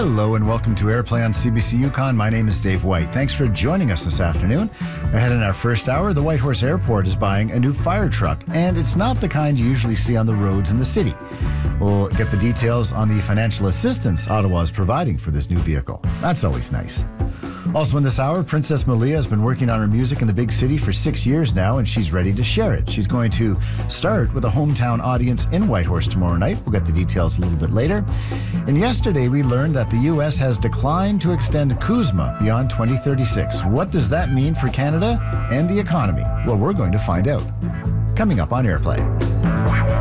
Hello and welcome to Airplay on CBC Yukon. My name is Dave White. Thanks for joining us this afternoon. Ahead in our first hour, the Whitehorse Airport is buying a new fire truck, and it's not the kind you usually see on the roads in the city. We'll get the details on the financial assistance Ottawa is providing for this new vehicle. That's always nice. Also in this hour, Princess Malia has been working on her music in the big city for 6 years now, and she's ready to share it. She's going to start with a hometown audience in Whitehorse tomorrow night. We'll get the details a little bit later. And yesterday, we learned that the U.S. has declined to extend CUSMA beyond 2036. What does that mean for Canada and the economy? Well, we're going to find out. Coming up on Airplay.